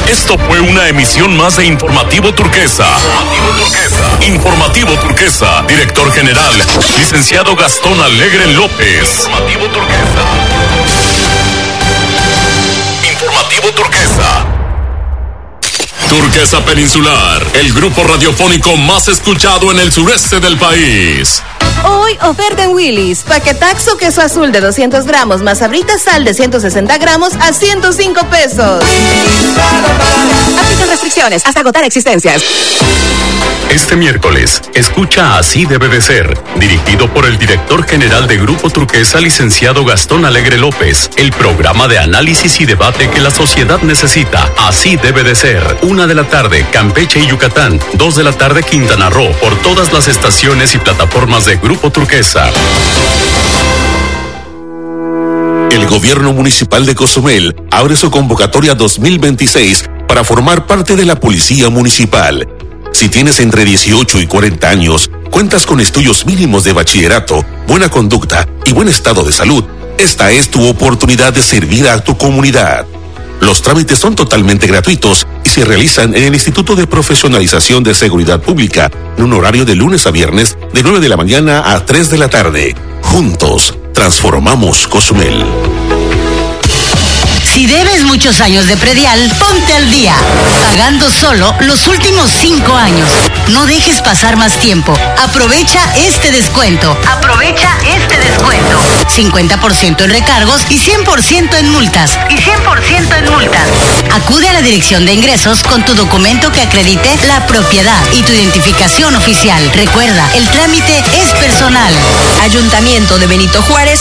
Esto fue una emisión más de Informativo Turquesa. Informativo Turquesa. Director General, licenciado Gastón Alegre López. Informativo Turquesa. Turquesa Peninsular, el grupo radiofónico más escuchado en el sureste del país. Hoy, oferta en Willy's. Paquetaxo queso azul de 200 gramos más Sabrita sal de 160 gramos a 105 pesos. Aplican restricciones hasta agotar existencias. Este miércoles, escucha Así Debe de Ser, dirigido por el director general de Grupo Turquesa, licenciado Gastón Alegre López. El programa de análisis y debate que la sociedad necesita. Así Debe de Ser. 1 de la tarde, Campeche y Yucatán. 2 de la tarde, Quintana Roo. Por todas las estaciones y plataformas de Grupo Turquesa. El gobierno municipal de Cozumel abre su convocatoria 2026 para formar parte de la Policía Municipal. Si tienes entre 18 y 40 años, cuentas con estudios mínimos de bachillerato, buena conducta y buen estado de salud, esta es tu oportunidad de servir a tu comunidad. Los trámites son totalmente gratuitos y se realizan en el Instituto de Profesionalización de Seguridad Pública en un horario de lunes a viernes de 9 de la mañana a 3 de la tarde. Juntos, transformamos Cozumel. Si debes muchos años de predial, ponte al día, pagando solo los últimos 5 años. No dejes pasar más tiempo. Aprovecha este descuento. 50% en recargos y 100% en multas. Acude a la Dirección de Ingresos con tu documento que acredite la propiedad y tu identificación oficial. Recuerda, el trámite es personal. Ayuntamiento de Benito Juárez,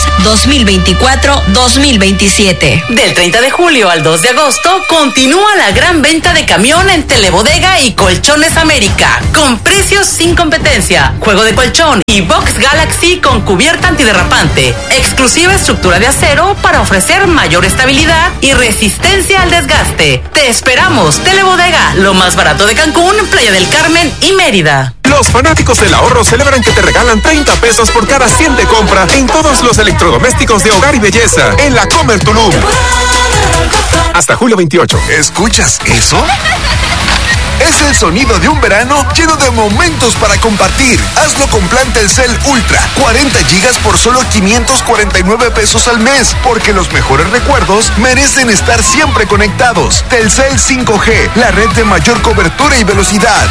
2024-2027. Del 30 de julio al 2 de agosto continúa la gran venta de camión en Telebodega y Colchones América, con precios sin competencia, juego de colchón y Box Galaxy con cubierta antiderrapante, exclusiva estructura de acero para ofrecer mayor estabilidad y resistencia al desgaste. Te esperamos. Telebodega, lo más barato de Cancún, Playa del Carmen y Mérida. Los fanáticos del ahorro celebran que te regalan 30 pesos por cada 100 de compra en todos los electrodomésticos de hogar y belleza en la Comer Tulum. Hasta julio 28. ¿Escuchas eso? Es el sonido de un verano lleno de momentos para compartir. Hazlo con plan Telcel Ultra. 40 gigas por solo 549 pesos al mes. Porque los mejores recuerdos merecen estar siempre conectados. Telcel 5G, la red de mayor cobertura y velocidad.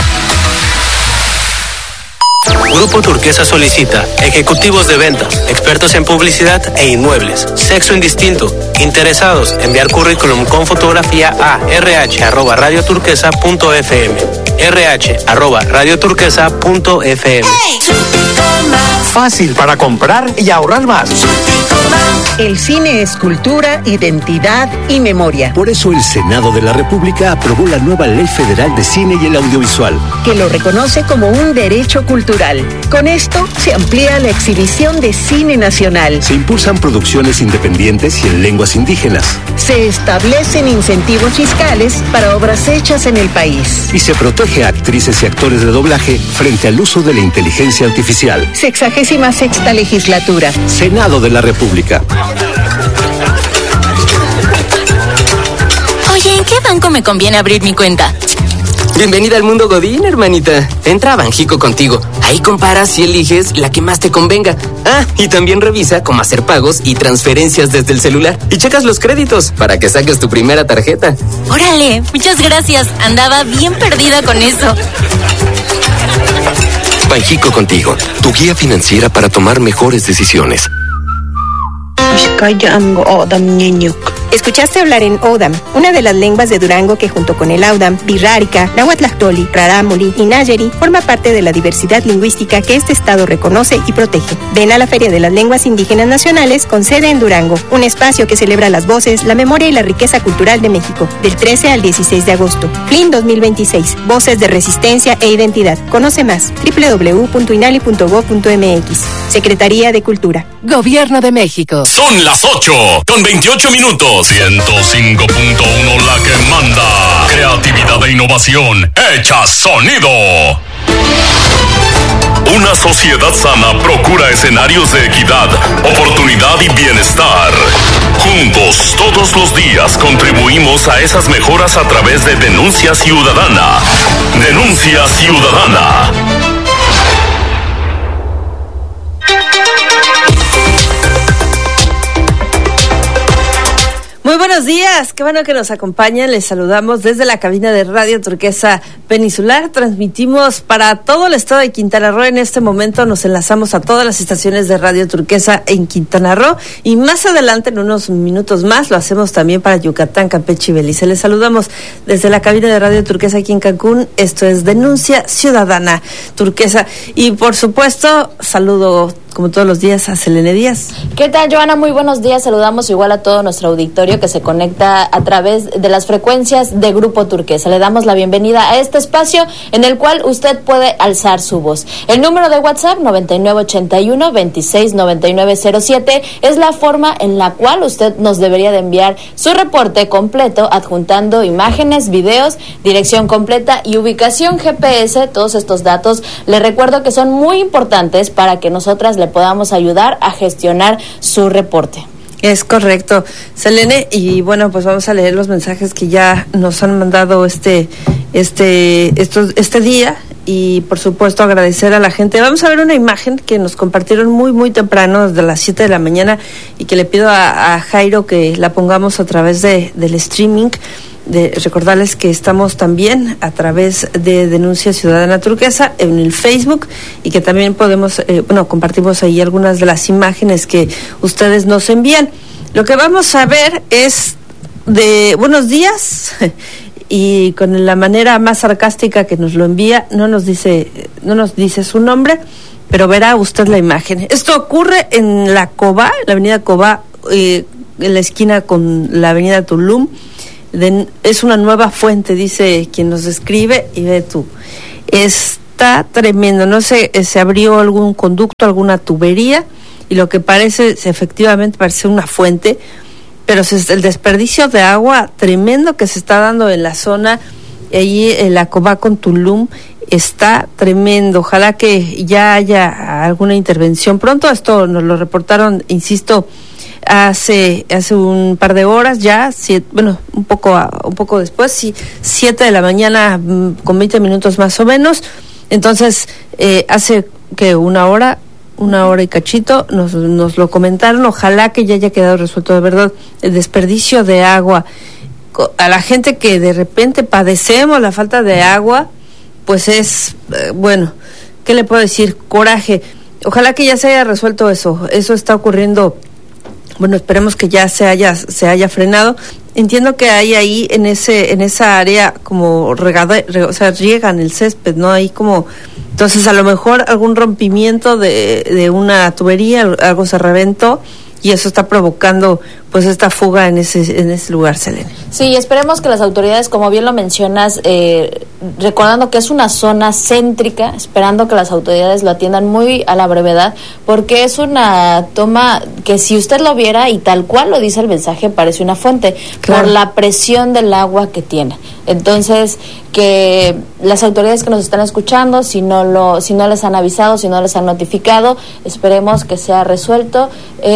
Grupo Turquesa solicita ejecutivos de venta, expertos en publicidad e inmuebles, sexo indistinto, interesados, enviar currículum con fotografía a rh@radioturquesa.fm, rh@radioturquesa.fm. Fácil para comprar y ahorrar más. El cine es cultura, identidad y memoria. Por eso el Senado de la República aprobó la nueva Ley Federal de Cine y el Audiovisual, que lo reconoce como un derecho cultural. Con esto se amplía la exhibición de cine nacional. Se impulsan producciones independientes y en lenguas indígenas. Se establecen incentivos fiscales para obras hechas en el país. Y se protege a actrices y actores de doblaje frente al uso de la inteligencia artificial. 66ª legislatura. Senado de la República. Oye, ¿en qué banco me conviene abrir mi cuenta? Bienvenida al mundo Godín, hermanita. Entra a Banjico Contigo. Ahí comparas y eliges la que más te convenga. Ah, y también revisa cómo hacer pagos y transferencias desde el celular. Y checas los créditos para que saques tu primera tarjeta. Órale, muchas gracias. Andaba bien perdida con eso. Banjico Contigo, tu guía financiera para tomar mejores decisiones. Escuchaste hablar en Odam, una de las lenguas de Durango que junto con el Audam, Birrárica, Nahuatlactoli, Rarámuri y Nayeri forma parte de la diversidad lingüística que este estado reconoce y protege. Ven a la Feria de las Lenguas Indígenas Nacionales con sede en Durango, un espacio que celebra las voces, la memoria y la riqueza cultural de México, del 13 al 16 de agosto. FLIN 2026, Voces de Resistencia e Identidad. Conoce más, www.inali.gov.mx. Secretaría de Cultura. Gobierno de México. Son las 8:28. 105.1 la que manda. Creatividad e innovación. Hecha sonido. Una sociedad sana procura escenarios de equidad, oportunidad y bienestar. Juntos, todos los días, contribuimos a esas mejoras a través de Denuncia Ciudadana. Denuncia Ciudadana. Muy buenos días, qué bueno que nos acompañan. Les saludamos desde la cabina de Radio Turquesa Peninsular. Transmitimos para todo el estado de Quintana Roo. En este momento nos enlazamos a todas las estaciones de Radio Turquesa en Quintana Roo. Y más adelante, en unos minutos más, lo hacemos también para Yucatán, Campeche y Belice. Les saludamos desde la cabina de Radio Turquesa aquí en Cancún. Esto es Denuncia Ciudadana Turquesa. Y por supuesto, saludo como todos los días a Selene Díaz. ¿Qué tal, Joana? Muy buenos días. Saludamos igual a todo nuestro auditorio que se conecta a través de las frecuencias de Grupo Turquesa. Le damos la bienvenida a este espacio en el cual usted puede alzar su voz. El número de WhatsApp 9981-269907 es la forma en la cual usted nos debería de enviar su reporte completo adjuntando imágenes, videos, dirección completa y ubicación GPS. Todos estos datos le recuerdo que son muy importantes para que nosotras le podamos ayudar a gestionar su reporte. Es correcto, Selene, y bueno, pues vamos a leer los mensajes que ya nos han mandado este día, y por supuesto agradecer a la gente. Vamos a ver una imagen que nos compartieron muy temprano, desde las 7 de la mañana, y que le pido a Jairo que la pongamos a través del streaming. De recordarles que estamos también a través de Denuncia Ciudadana Turquesa en el Facebook, y que también podemos, compartimos ahí algunas de las imágenes que ustedes nos envían. Lo que vamos a ver es de buenos días, y con la manera más sarcástica que nos lo envía, no nos dice su nombre, pero verá usted la imagen. Esto ocurre en la Cobá, la avenida Cobá, en la esquina con la avenida Tulum. Es una nueva fuente, dice quien nos escribe, y ve tú, está tremendo. No sé, se abrió algún conducto, alguna tubería, y lo que efectivamente parece una fuente, pero el desperdicio de agua tremendo que se está dando en la zona, allí en la Cobá con Tulum, está tremendo. Ojalá que ya haya alguna intervención pronto. Esto nos lo reportaron, insisto, hace un par de horas ya, un poco después, 7 de la mañana con 20 minutos más o menos. Entonces, hace que una hora y cachito nos lo comentaron. Ojalá que ya haya quedado resuelto de verdad el desperdicio de agua. A la gente que de repente padecemos la falta de agua, pues es, ¿qué le puedo decir? Coraje. Ojalá que ya se haya resuelto eso. Eso está ocurriendo. Bueno, esperemos que ya se haya frenado. Entiendo que hay ahí en esa área como riegan el césped, ¿no? Ahí como, entonces a lo mejor algún rompimiento de una tubería, algo se reventó, y eso está provocando pues esta fuga en ese lugar, Selene. Sí, esperemos que las autoridades, como bien lo mencionas, recordando que es una zona céntrica, esperando que las autoridades lo atiendan muy a la brevedad, porque es una toma que, si usted lo viera y tal cual lo dice el mensaje, parece una fuente, claro, por la presión del agua que tiene. Entonces, que las autoridades que nos están escuchando, si no les han avisado, si no les han notificado, esperemos que sea resuelto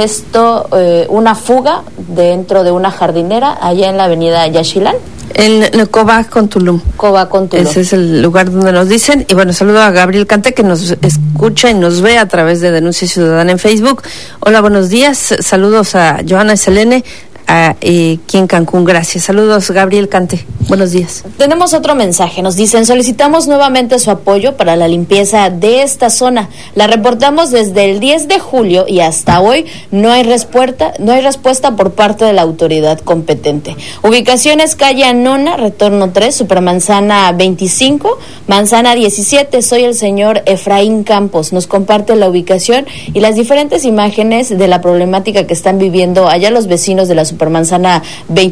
esto, una fuga dentro de una jardinera allá en la avenida Yaxchilán. En Cobá con Tulum. Cobá con Tulum. Ese es el lugar donde nos dicen. Y bueno, saludo a Gabriel Cante, que nos escucha y nos ve a través de Denuncia Ciudadana en Facebook. Hola, buenos días. Saludos a Joana y Selene, aquí en Cancún. Gracias. Saludos, Gabriel Cante. Buenos días. Tenemos otro mensaje. Nos dicen: solicitamos nuevamente su apoyo para la limpieza de esta zona. La reportamos desde el 10 de julio y hasta hoy no hay respuesta por parte de la autoridad competente. Ubicaciones: calle Anona, retorno 3, Supermanzana 25, Manzana 17. Soy el señor Efraín Campos. Nos comparte la ubicación y las diferentes imágenes de la problemática que están viviendo allá los vecinos de la Supermanzana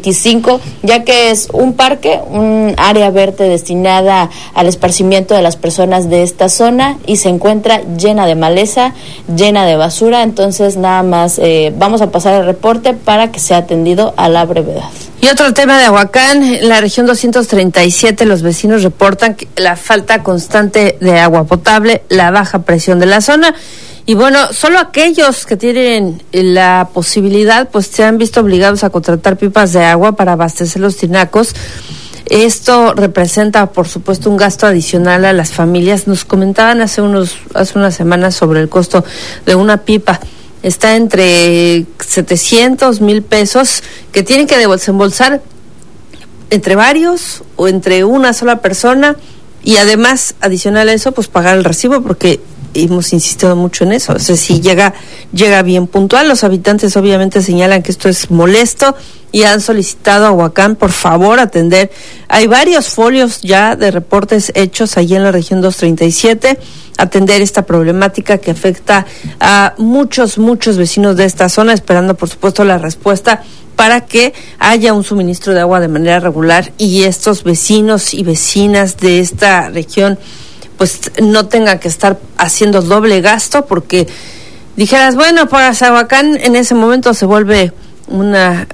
25, ya que es un parque, un área verde destinada al esparcimiento de las personas de esta zona, y se encuentra llena de maleza, llena de basura. Entonces, nada más vamos a pasar el reporte para que sea atendido a la brevedad. Y otro tema de Ahuacán, en la región 237, los vecinos reportan la falta constante de agua potable, la baja presión de la zona, Y bueno, solo aquellos que tienen la posibilidad, pues se han visto obligados a contratar pipas de agua para abastecer los tinacos. Esto representa, por supuesto, un gasto adicional a las familias. Nos comentaban hace unas semanas sobre el costo de una pipa. Está entre 700, 1,000 pesos que tienen que desembolsar entre varios o entre una sola persona, y además, adicional a eso, pues pagar el recibo, porque hemos insistido mucho en eso. O sea, si llega bien puntual. Los habitantes obviamente señalan que esto es molesto y han solicitado a Huacán, por favor, atender. Hay varios folios ya de reportes hechos allí en la región 237, atender esta problemática que afecta a muchos vecinos de esta zona, esperando, por supuesto, la respuesta para que haya un suministro de agua de manera regular y estos vecinos y vecinas de esta región pues no tengan que estar haciendo doble gasto, porque dijeras, bueno, para Huacán en ese momento se vuelve un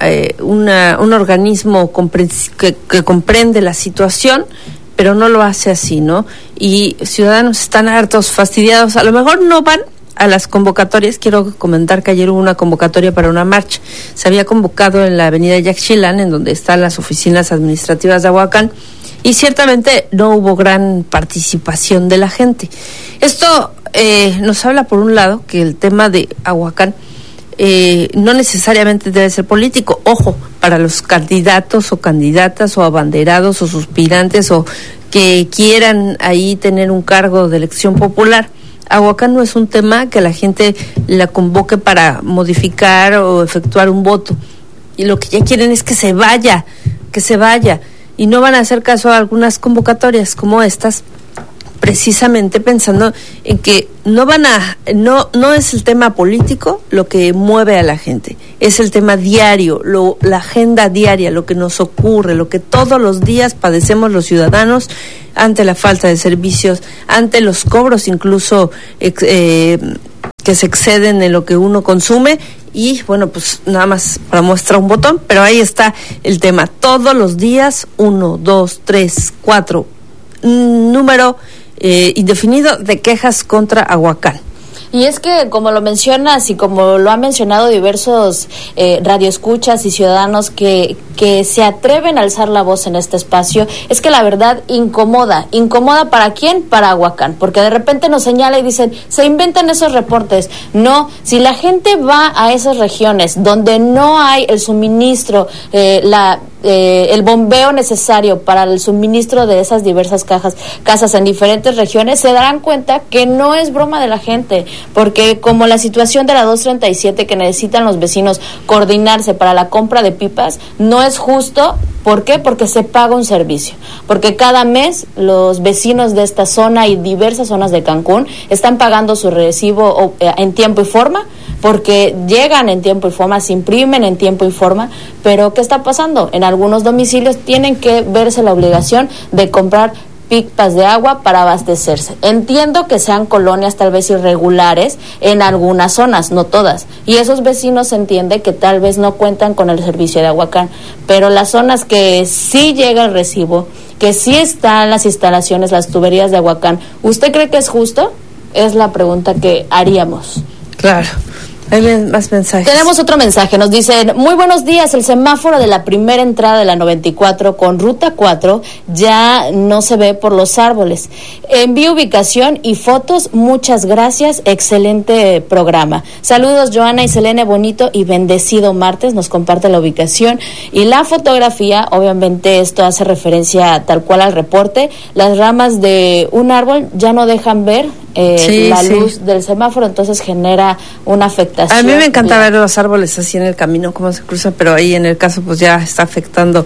organismo que comprende la situación, pero no lo hace así, ¿no? Y ciudadanos están hartos, fastidiados, a lo mejor no van a las convocatorias. Quiero comentar que ayer hubo una convocatoria para una marcha. Se había convocado en la avenida Yaxchilán, en donde están las oficinas administrativas de Huacán, y ciertamente no hubo gran participación de la gente. Esto nos habla, por un lado, que el tema de Huacán no necesariamente debe ser político. Ojo, para los candidatos o candidatas o abanderados o suspirantes o que quieran ahí tener un cargo de elección popular, Huacán no es un tema que la gente la convoque para modificar o efectuar un voto. Y lo que ya quieren es que se vaya. Y no van a hacer caso a algunas convocatorias como estas, precisamente pensando en que no es el tema político lo que mueve a la gente, es el tema diario, la agenda diaria, lo que nos ocurre, lo que todos los días padecemos los ciudadanos ante la falta de servicios, ante los cobros incluso que se exceden en lo que uno consume. Y bueno, pues nada más para mostrar un botón, pero ahí está el tema. Todos los días, 1, 2, 3, 4, número indefinido de quejas contra Huacán. Y es que, como lo mencionas y como lo han mencionado diversos radioescuchas y ciudadanos que se atreven a alzar la voz en este espacio, es que la verdad incomoda. ¿Incomoda para quién? Para Huacán, porque de repente nos señala y dicen, se inventan esos reportes. No, si la gente va a esas regiones donde no hay el suministro, el bombeo necesario para el suministro de esas diversas casas en diferentes regiones, se darán cuenta que no es broma de la gente, porque como la situación de la 237, que necesitan los vecinos coordinarse para la compra de pipas, no es justo. ¿Por qué? Porque se paga un servicio, porque cada mes los vecinos de esta zona y diversas zonas de Cancún están pagando su recibo en tiempo y forma, porque llegan en tiempo y forma, se imprimen en tiempo y forma, pero ¿qué está pasando? En algunos domicilios tienen que verse la obligación de comprar pipas de agua para abastecerse. Entiendo que sean colonias tal vez irregulares en algunas zonas, no todas, y esos vecinos entienden que tal vez no cuentan con el servicio de Huacán, pero las zonas que sí llega el recibo, que sí están las instalaciones, las tuberías de Huacán, ¿usted cree que es justo? Es la pregunta que haríamos. Claro. Hay más mensajes. Tenemos otro mensaje, nos dicen, muy buenos días, el semáforo de la primera entrada de la 94 con ruta 4 ya no se ve por los árboles. Envío ubicación y fotos, muchas gracias, excelente programa. Saludos Joana y Selene, bonito y bendecido martes, nos comparte la ubicación y la fotografía. Obviamente esto hace referencia tal cual al reporte, las ramas de un árbol ya no dejan ver la luz del semáforo, entonces genera una afectación. A mí me encanta ver los árboles así en el camino, cómo se cruzan, pero ahí en el caso pues ya está afectando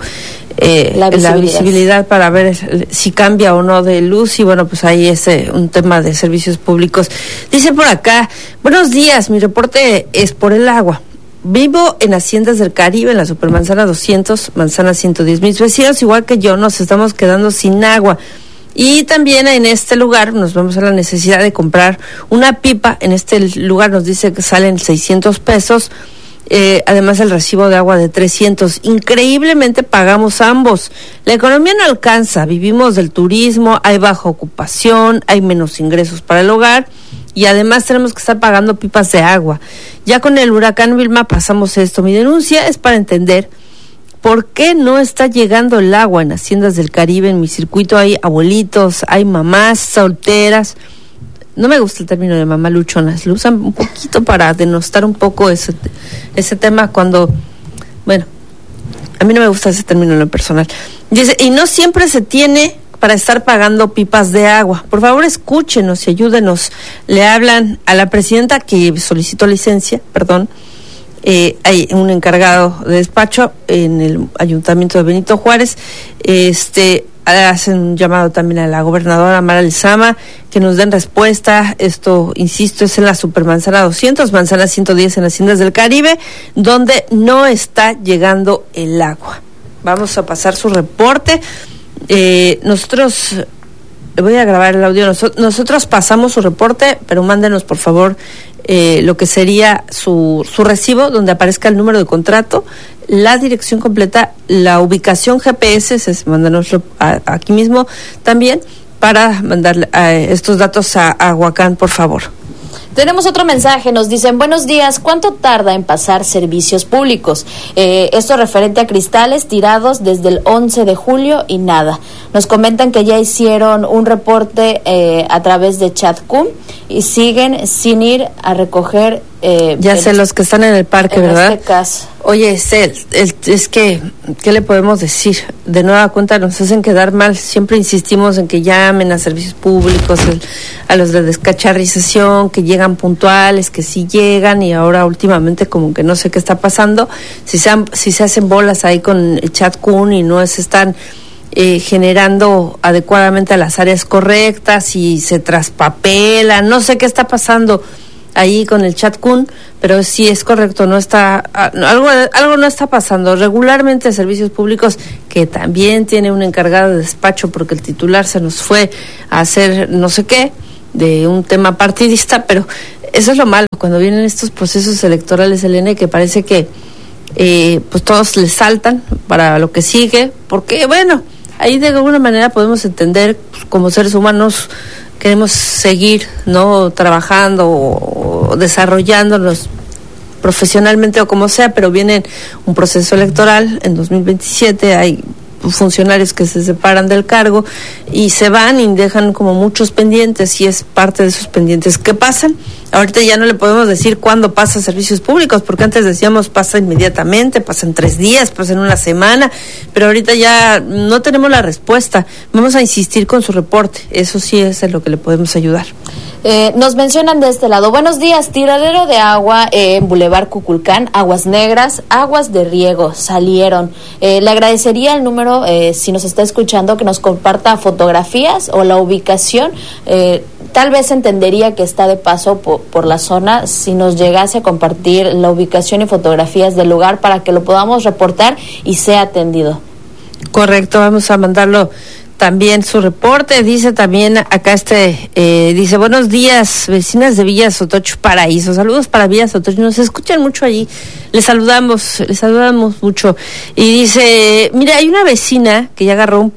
la visibilidad para ver si cambia o no de luz, y bueno, pues ahí es un tema de servicios públicos. Dice por acá, buenos días, mi reporte es por el agua. Vivo en Haciendas del Caribe, en la Supermanzana 200, Manzana 110. Mis vecinos, igual que yo, nos estamos quedando sin agua. Y también en este lugar nos vamos a la necesidad de comprar una pipa. En este lugar nos dice que salen 600 pesos, además el recibo de agua de 300. Increíblemente pagamos ambos. La economía no alcanza, vivimos del turismo, hay baja ocupación, hay menos ingresos para el hogar y además tenemos que estar pagando pipas de agua. Ya con el huracán Vilma pasamos esto. Mi denuncia es para entender por qué no está llegando el agua en Haciendas del Caribe. En mi circuito hay abuelitos, hay mamás solteras. No me gusta el término de mamá luchonas, lo usan un poquito para denostar un poco ese tema cuando, bueno, a mí no me gusta ese término en lo personal. Dice, y no siempre se tiene para estar pagando pipas de agua. Por favor, escúchenos y ayúdenos. Le hablan a la presidenta que solicitó licencia, hay un encargado de despacho en el Ayuntamiento de Benito Juárez. Hacen un llamado también a la gobernadora Mara Lezama que nos den respuesta. Esto, insisto, es en la Supermanzana 200, Manzana 110 en Haciendas del Caribe, donde no está llegando el agua. Vamos a pasar su reporte. Nosotros, le voy a grabar el audio, nosotros pasamos su reporte, pero mándenos por favor lo que sería su recibo, donde aparezca el número de contrato, la dirección completa, la ubicación GPS, mándanoslo aquí mismo también, para mandar estos datos a Aguacán, por favor. Tenemos otro mensaje, nos dicen, buenos días, ¿cuánto tarda en pasar servicios públicos? Esto referente a cristales tirados desde el 11 de julio y nada. Nos comentan que ya hicieron un reporte a través de Chatcom y siguen sin ir a recoger. Ya sé, los que están en el parque, ¿verdad? Este caso. Oye, es que, ¿qué le podemos decir? De nueva cuenta nos hacen quedar mal. Siempre insistimos en que llamen a servicios públicos, a los de descacharrización, que llegan puntuales, que sí llegan, y ahora últimamente como que no sé qué está pasando. Si se hacen bolas ahí con el Chatcom y no se están generando adecuadamente a las áreas correctas y se traspapelan, no sé qué está pasando ahí con el Chatcom, pero sí es correcto, no está algo no está pasando. Regularmente Servicios Públicos, que también tiene un encargado de despacho porque el titular se nos fue a hacer no sé qué de un tema partidista, pero eso es lo malo cuando vienen estos procesos electorales, Elena, que parece que pues todos les saltan para lo que sigue, porque bueno, ahí de alguna manera podemos entender, pues, como seres humanos queremos seguir, ¿no?, trabajando o desarrollándonos profesionalmente o como sea, pero viene un proceso electoral en 2027, hay funcionarios que se separan del cargo y se van y dejan como muchos pendientes, y es parte de esos pendientes que pasan. Ahorita ya no le podemos decir cuándo pasa Servicios Públicos, porque antes decíamos pasa inmediatamente, pasa en 3 días, pasa en una semana, pero ahorita ya no tenemos la respuesta. Vamos a insistir con su reporte, eso sí es en lo que le podemos ayudar. Nos mencionan de este lado, buenos días, tiradero de agua en Boulevard Cuculcán, aguas negras, aguas de riego, salieron. Le agradecería el número, si nos está escuchando, que nos comparta fotografías o la ubicación. Tal vez entendería que está de paso por la zona, si nos llegase a compartir la ubicación y fotografías del lugar para que lo podamos reportar y sea atendido. Correcto, vamos a mandarlo también su reporte. Dice también acá dice, buenos días, vecinas de Villa Sotocho Paraíso. Saludos para Villa Sotocho, nos escuchan mucho allí. Les saludamos mucho. Y dice, mira, hay una vecina que ya agarró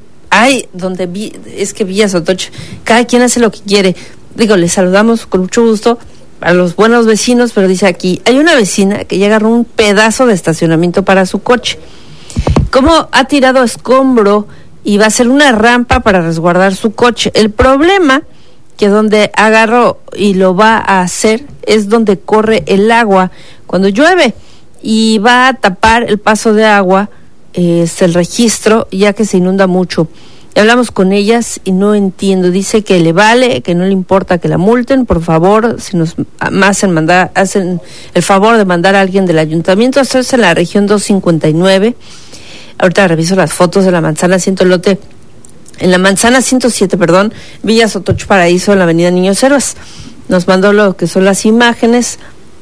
es que Villa Sotocho, cada quien hace lo que quiere. Digo, les saludamos con mucho gusto a los buenos vecinos, pero dice aquí, hay una vecina que ya agarró un pedazo de estacionamiento para su coche. ¿Cómo ha tirado escombro y va a hacer una rampa para resguardar su coche? El problema que donde agarró y lo va a hacer es donde corre el agua cuando llueve, y va a tapar el paso de agua, el registro, ya que se inunda mucho. Hablamos con ellas y no entiendo. Dice que le vale, que no le importa que la multen. Por favor, si nos hacen el favor de mandar a alguien del ayuntamiento. Esto es en la región 259. Ahorita reviso las fotos de la manzana 107, en la manzana 107, Villa Sotocho Paraíso, en la avenida Niños Héroes. Nos mandó lo que son las imágenes.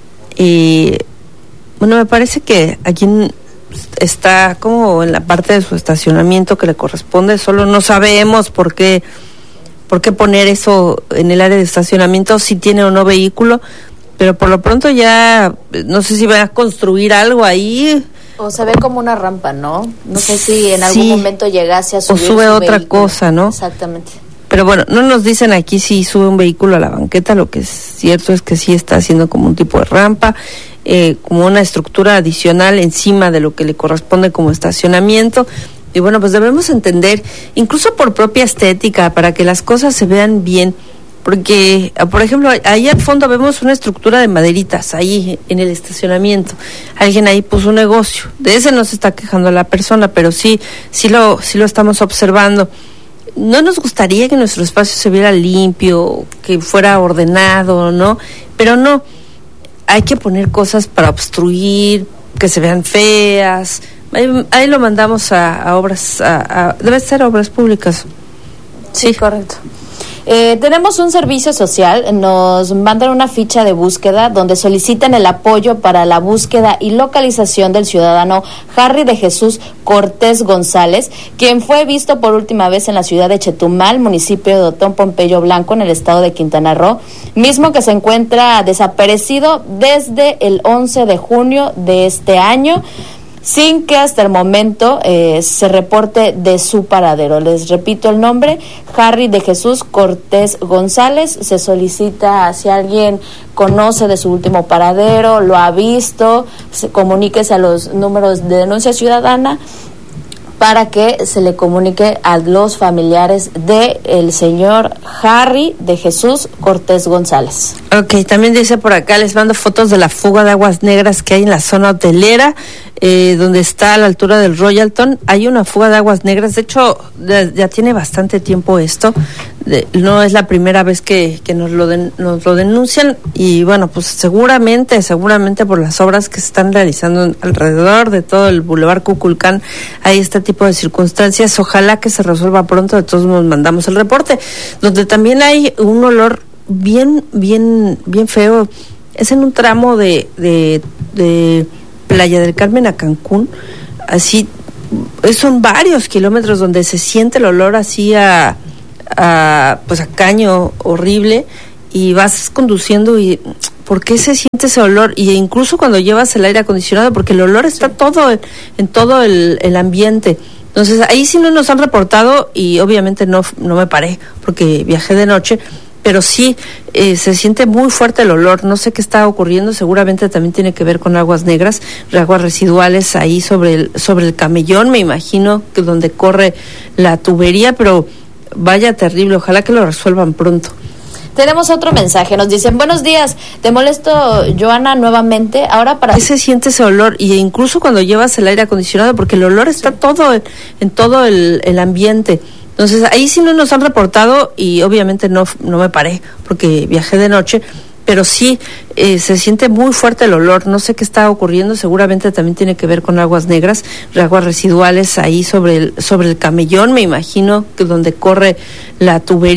Bueno, me parece que aquí está como en la parte de su estacionamiento que le corresponde, solo no sabemos por qué poner eso en el área de estacionamiento, si tiene o no vehículo, pero por lo pronto ya no sé si va a construir algo ahí. O se ve como una rampa, ¿no? No sé si en algún momento llegase a subir. O sube otra cosa, ¿no? Exactamente. Pero bueno, no nos dicen aquí si sube un vehículo a la banqueta. Lo que es cierto es que sí está haciendo como un tipo de rampa, como una estructura adicional encima de lo que le corresponde como estacionamiento. Y bueno, pues debemos entender, incluso por propia estética, para que las cosas se vean bien, porque, por ejemplo, ahí al fondo vemos una estructura de maderitas, ahí en el estacionamiento. Alguien ahí puso un negocio, de ese no se está quejando la persona, pero sí lo estamos observando. No nos gustaría que nuestro espacio se viera limpio, que fuera ordenado, ¿no? Pero no, hay que poner cosas para obstruir, que se vean feas. Ahí lo mandamos a obras, debe ser obras públicas. Sí, correcto. Tenemos un servicio social, nos mandan una ficha de búsqueda donde solicitan el apoyo para la búsqueda y localización del ciudadano Harry de Jesús Cortés González, quien fue visto por última vez en la ciudad de Chetumal, municipio de Otón Pompeyo Blanco, en el estado de Quintana Roo, mismo que se encuentra desaparecido desde el 11 de junio de este año, sin que hasta el momento se reporte de su paradero. Les repito el nombre, Harry de Jesús Cortés González. Se solicita, si alguien conoce de su último paradero, lo ha visto, comuníquese a los números de denuncia ciudadana para que se le comunique a los familiares de el señor Harry de Jesús Cortés González. Ok, también dice por acá, les mando fotos de la fuga de aguas negras que hay en la zona hotelera, donde está a la altura del Royalton. Hay una fuga de aguas negras, de hecho ya tiene bastante tiempo esto, no es la primera vez que nos lo denuncian, y bueno, pues seguramente por las obras que se están realizando alrededor de todo el Boulevard Cuculcán hay este tipo de circunstancias. Ojalá que se resuelva pronto. De todos nos mandamos el reporte, donde también hay un olor bien feo. Es en un tramo de Playa del Carmen a Cancún, así son varios kilómetros donde se siente el olor así a caño horrible, y vas conduciendo y ¿por qué se siente ese olor? Y incluso cuando llevas el aire acondicionado, porque el olor está en todo el ambiente. Entonces ahí sí no nos han reportado, y obviamente no me paré porque viajé de noche, pero sí se siente muy fuerte el olor. No sé qué está ocurriendo, seguramente también tiene que ver con aguas negras, aguas residuales ahí sobre el camellón, me imagino, que donde corre la tubería, pero vaya terrible, ojalá que lo resuelvan pronto. Tenemos otro mensaje, nos dicen: buenos días, te molesto, Joana, nuevamente, ahora para... Se siente ese olor, y incluso cuando llevas el aire acondicionado, porque el olor está en todo el ambiente. Entonces ahí sí no nos han reportado, y obviamente no me paré porque viajé de noche, pero sí se siente muy fuerte el olor. No sé qué está ocurriendo, seguramente también tiene que ver con aguas negras, aguas residuales ahí sobre el camellón, me imagino, que donde corre la tubería.